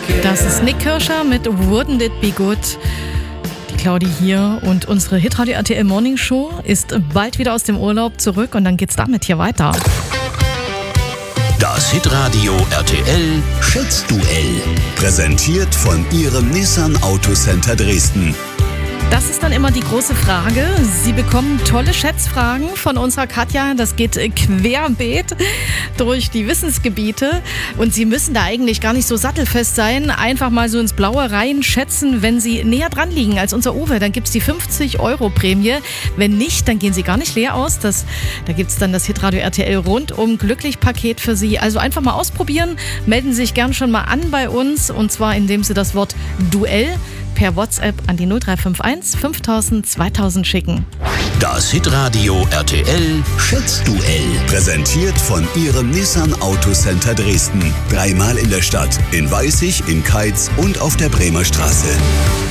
Das ist Nick Kirscher mit Wouldn't It Be Good. Die Claudi hier und unsere Hitradio RTL Morning Show ist bald wieder aus dem Urlaub zurück und dann geht's damit hier weiter. Das Hitradio RTL Schätzduell. Präsentiert von Ihrem Nissan Autocenter Dresden. Das ist dann immer die große Frage. Sie bekommen tolle Schätzfragen von unserer Katja. Das geht querbeet durch die Wissensgebiete. Und Sie müssen da eigentlich gar nicht so sattelfest sein. Einfach mal so ins Blaue rein schätzen, wenn Sie näher dran liegen als unser Uwe. Dann gibt es die 50-Euro-Prämie. Wenn nicht, dann gehen Sie gar nicht leer aus. Da gibt es dann das Hitradio RTL Rundum Glücklich-Paket für Sie. Also einfach mal ausprobieren. Melden Sie sich gern schon mal an bei uns. Und zwar indem Sie das Wort Duell per WhatsApp an die 0351 5000 2000 schicken. Das Hitradio RTL Schätzduell. Präsentiert von Ihrem Nissan Autocenter Dresden. 3-mal in der Stadt, in Weißig, in Keitz und auf der Bremer Straße.